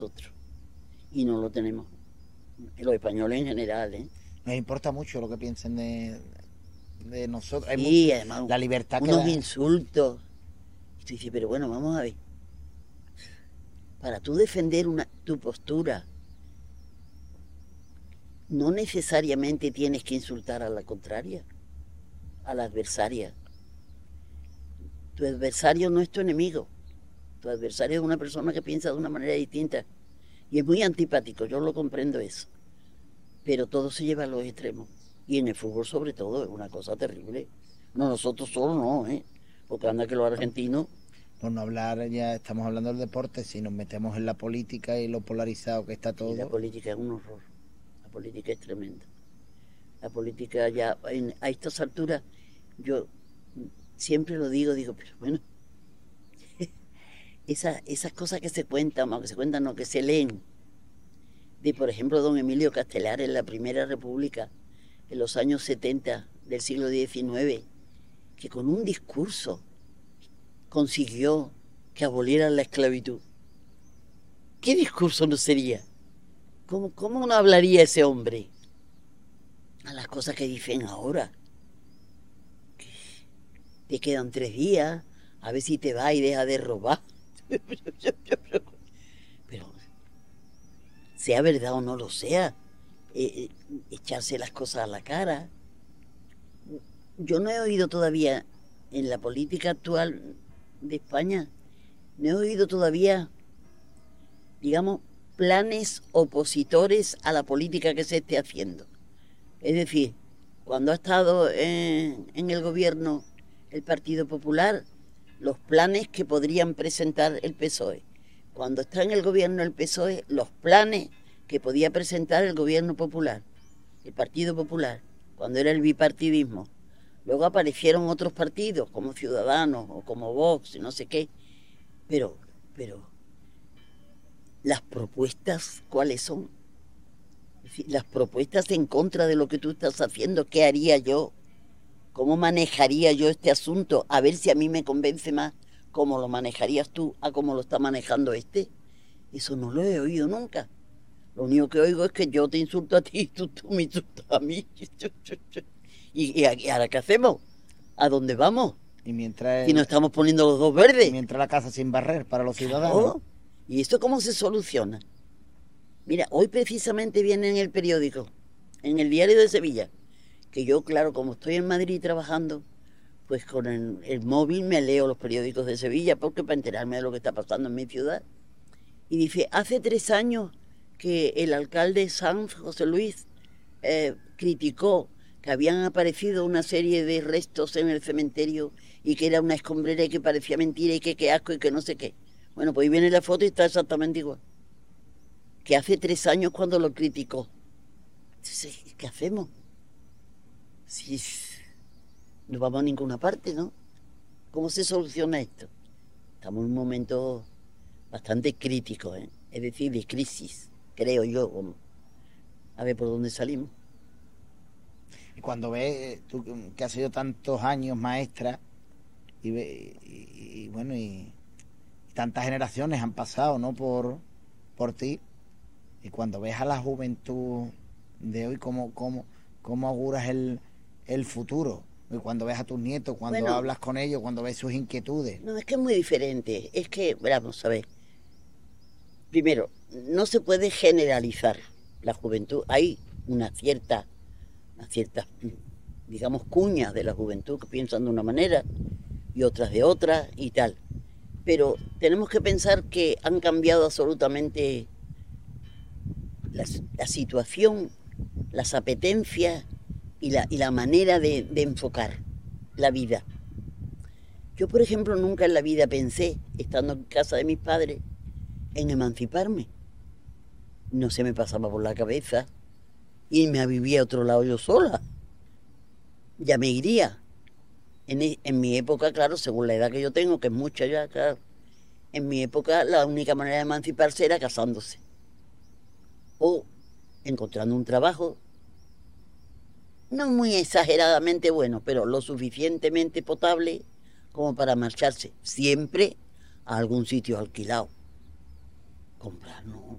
nosotros y no lo tenemos. Los españoles en general, ¿eh? Nos importa mucho lo que piensen de nosotros. Sí, además, La libertad que unos da. insultos. Y tú dices, pero bueno, vamos a ver. Para tú defender tu postura, no necesariamente tienes que insultar a la contraria, a la adversaria. Tu adversario no es tu enemigo. Tu adversario es una persona que piensa de una manera distinta. Y es muy antipático, yo lo comprendo eso. Pero todo se lleva a los extremos. Y en el fútbol sobre todo es una cosa terrible. No, nosotros solo no, ¿eh? Porque anda que los argentinos... Por no hablar, ya estamos hablando del deporte, si nos metemos en la política y lo polarizado que está todo. Y la política es un horror. La política es tremenda. La política ya, a estas alturas, yo siempre lo digo, pero bueno, esas cosas que se cuentan, o que se cuentan, no, que se leen, de por ejemplo don Emilio Castelar en la Primera República, en los años 70 del siglo XIX, que con un discurso consiguió que abolieran la esclavitud. ¿Qué discurso no sería? ¿Cómo no hablaría ese hombre a las cosas que dicen ahora? Te quedan 3 días, a ver si te va y deja de robar. Pero sea verdad o no lo sea, echarse las cosas a la cara. Yo no he oído todavía en la política actual de España, no he oído todavía, digamos, planes opositores a la política que se esté haciendo. Es decir, cuando ha estado en el gobierno el Partido Popular, los planes que podrían presentar el PSOE. Cuando está en el gobierno el PSOE, los planes que podía presentar el gobierno popular, el Partido Popular, cuando era el bipartidismo. Luego aparecieron otros partidos, como Ciudadanos o como Vox y no sé qué. Pero, las propuestas, ¿cuáles son? Es decir, las propuestas en contra de lo que tú estás haciendo, ¿qué haría yo? ¿Cómo manejaría yo este asunto? A ver si a mí me convence más cómo lo manejarías tú a cómo lo está manejando este. Eso no lo he oído nunca. Lo único que oigo es que yo te insulto a ti y tú me insultas a mí. ¿Y ahora qué hacemos? ¿A dónde vamos? Y mientras, Si nos estamos poniendo los dos verdes. y mientras la casa sin barrer para los ciudadanos. Claro. ¿Y esto cómo se soluciona? Mira, hoy precisamente viene en el periódico, en el Diario de Sevilla, que yo, claro, como estoy en Madrid trabajando, pues con el móvil me leo los periódicos de Sevilla, porque para enterarme de lo que está pasando en mi ciudad. Y dice, hace 3 años que el alcalde Sanz, José Luis, criticó que habían aparecido una serie de restos en el cementerio y que era una escombrera y que parecía mentira y que qué asco y que no sé qué. Bueno, pues ahí viene la foto y está exactamente igual. Que hace 3 años cuando lo criticó. Entonces, ¿qué hacemos? Si no vamos a ninguna parte, ¿no? ¿Cómo se soluciona esto? Estamos en un momento bastante crítico, ¿eh? Es decir, de crisis, creo yo. A ver por dónde salimos. Y cuando ves, tú que has sido tantos años maestra, y bueno, y tantas generaciones han pasado, ¿no? Por ti. Y cuando ves a la juventud de hoy, ¿cómo auguras el futuro? Y cuando ves a tus nietos, cuando hablas con ellos, cuando ves sus inquietudes. No, es que es muy diferente. Es que, vamos a ver. Primero, no se puede generalizar la juventud. Hay una cierta, digamos, cuñas de la juventud que piensan de una manera y otras de otra y tal. Pero tenemos que pensar que han cambiado absolutamente la situación, las apetencias y la manera de enfocar la vida. Yo, por ejemplo, nunca en la vida pensé, estando en casa de mis padres, en emanciparme. No se me pasaba por la cabeza irme a vivir a otro lado yo sola. Ya me iría. En mi época, claro, según la edad que yo tengo, que es mucha ya, claro, en mi época la única manera de emanciparse era casándose o encontrando un trabajo no muy exageradamente bueno, pero lo suficientemente potable como para marcharse siempre a algún sitio alquilado. Comprar, no.